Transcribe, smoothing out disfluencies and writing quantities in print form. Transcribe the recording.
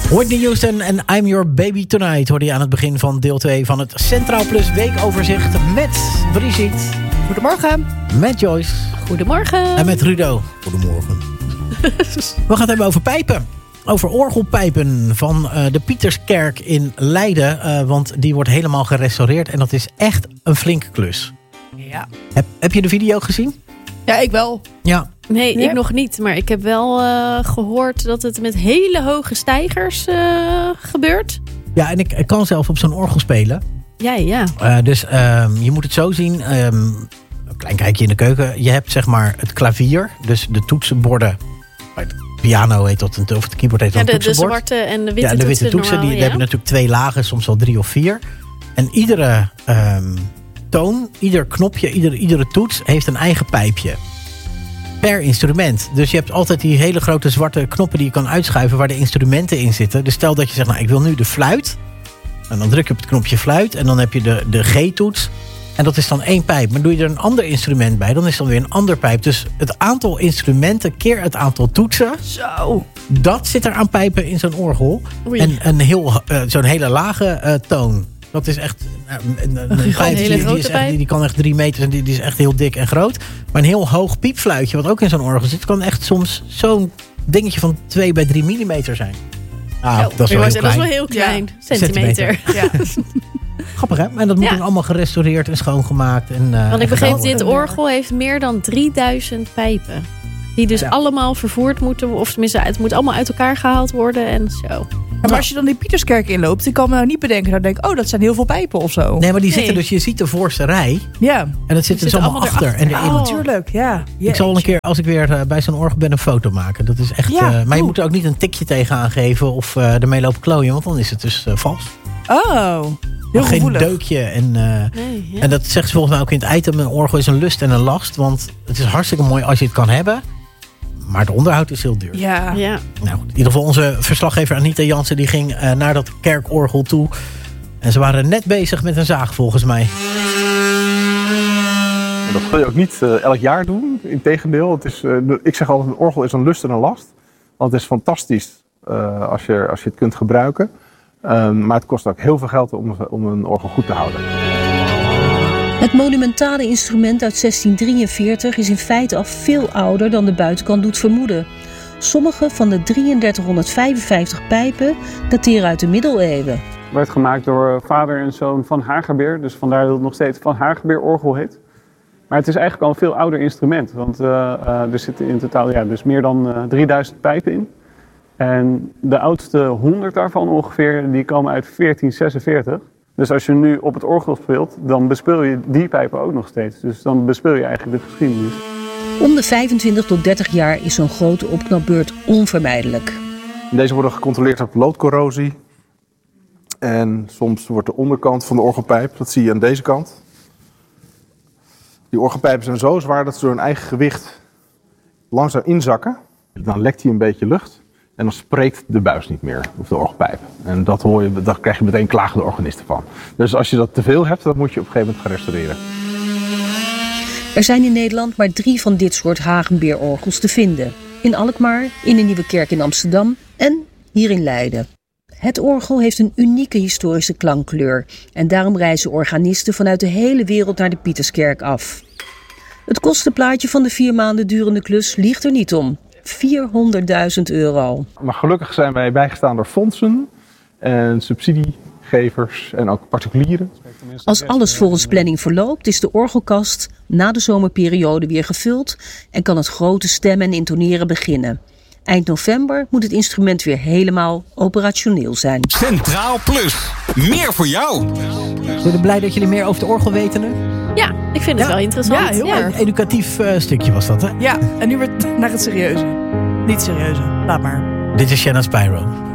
Whitney Houston en I'm Your Baby Tonight hoorde je aan het begin van deel 2 van het Centraal Plus weekoverzicht met Brigitte. Goedemorgen. Met Joyce. Goedemorgen. En met Rudo. Goedemorgen. We gaan het hebben over pijpen. Over orgelpijpen van de Pieterskerk in Leiden. Want die wordt helemaal gerestaureerd en dat is echt een flinke klus. Ja. Heb je de video gezien? Ja, ik wel. Ja. Nee, Ja? ik nog niet. Maar ik heb wel gehoord dat het met hele hoge stijgers gebeurt. Ja, en ik kan zelf op zo'n orgel spelen. Ja. Dus je moet het zo zien. Een klein kijkje in de keuken. Je hebt zeg maar het klavier. Dus de toetsenborden. Het piano heet dat. Of het keyboard heet dat Ja, een de toetsenbord. zwarte en de witte ja, de witte toetsen. normaal, Die hebben natuurlijk 2 lagen. Soms wel 3 of 4. En iedere toon, ieder knopje, iedere toets heeft een eigen pijpje. Per instrument. Dus je hebt altijd die hele grote zwarte knoppen die je kan uitschuiven waar de instrumenten in zitten. Dus stel dat je zegt, nou ik wil nu de fluit. En dan druk je op het knopje fluit. En dan heb je de G-toets. En dat is dan 1 pijp. Maar doe je er een ander instrument bij, dan is dan weer een ander pijp. Dus het aantal instrumenten keer het aantal toetsen. Zo. Dat zit er aan pijpen in zo'n orgel. Oei. En zo'n hele lage toon. Dat is echt een pijp hele grote is echt, pijp? die kan echt 3 meter en die is echt heel dik en groot. Maar een heel hoog piepfluitje, wat ook in zo'n orgel zit, kan echt soms zo'n dingetje van 2 bij 3 millimeter zijn. Ah, dat is wel heel Dat is wel klein. heel klein. Ja. Centimeter. Ja. Grappig hè? En dat moet Ja. dan allemaal gerestaureerd en schoongemaakt. En, Want ik en begreep, gedaan dit worden. orgel heeft meer dan 3000 pijpen. Die dus allemaal vervoerd moeten. Of tenminste, het moet allemaal uit elkaar gehaald worden en zo. Maar als je dan die Pieterskerk inloopt, ik kan me nou niet bedenken. Dan denk ik, dat zijn heel veel pijpen of zo. Nee, maar die zitten Nee. dus, je ziet de voorste rij. Ja. En dat zit dus zitten allemaal allemaal achter. En erachter. erin. Oh. Natuurlijk, ja. Ik zal wel een keer, als ik weer bij zo'n orgel ben, een foto maken. Dat is echt. Ja, maar je cool. moet er ook niet een tikje tegenaan geven of ermee lopen klooien, want dan is het dus vals. Oh, heel Geen gevoelig. deukje. En, Nee, ja. en dat zegt ze volgens mij ook in het item. Een orgel is een lust en een last. Want het is hartstikke mooi als je het kan hebben. Maar het onderhoud is heel duur. Ja. Ja. Nou, in ieder geval onze verslaggever Anita Jansen die ging naar dat kerkorgel toe. En ze waren net bezig met een zaag volgens mij. Dat wil je ook niet elk jaar doen. Integendeel, het is, ik zeg altijd, een orgel is een lust en een last. Want het is fantastisch als je het kunt gebruiken. Maar het kost ook heel veel geld om een orgel goed te houden. Het monumentale instrument uit 1643 is in feite al veel ouder dan de buitenkant doet vermoeden. Sommige van de 3355 pijpen dateren uit de middeleeuwen. Het werd gemaakt door vader en zoon van Hagerbeer. Dus vandaar dat het nog steeds Van Hagerbeer orgel heet. Maar het is eigenlijk al een veel ouder instrument. Want er zitten in totaal dus meer dan 3000 pijpen in. En de oudste 100 daarvan ongeveer, die komen uit 1446. Dus als je nu op het orgel speelt, dan bespeel je die pijpen ook nog steeds. Dus dan bespeel je eigenlijk de geschiedenis. Om de 25 tot 30 jaar is zo'n grote opknapbeurt onvermijdelijk. Deze worden gecontroleerd op loodcorrosie. En soms wordt de onderkant van de orgelpijp, dat zie je aan deze kant. Die orgelpijpen zijn zo zwaar dat ze door hun eigen gewicht langzaam inzakken. Dan lekt hij een beetje lucht. En dan spreekt de buis niet meer, of de orgelpijp. En dat hoor je, daar krijg je meteen klagende organisten van. Dus als je dat te veel hebt, dan moet je op een gegeven moment gaan restaureren. Er zijn in Nederland maar 3 van dit soort Hagenbeer-orgels te vinden. In Alkmaar, in de Nieuwe Kerk in Amsterdam en hier in Leiden. Het orgel heeft een unieke historische klankkleur. En daarom reizen organisten vanuit de hele wereld naar de Pieterskerk af. Het kostenplaatje van de 4 maanden durende klus liegt er niet om. €400.000. Maar gelukkig zijn wij bijgestaan door fondsen en subsidiegevers en ook particulieren. Als alles volgens planning verloopt, is de orgelkast na de zomerperiode weer gevuld en kan het grote stemmen en intoneren beginnen. Eind november moet het instrument weer helemaal operationeel zijn. Centraal Plus. Meer voor jou. Ben je blij dat jullie meer over het orgel weten nu? Ja, ik vind het Ja. wel interessant. Ja, heel erg. Een educatief stukje was dat, hè? Ja, en nu weer naar het serieuze. Niet serieuze, laat maar. Dit is Shanna Spyro.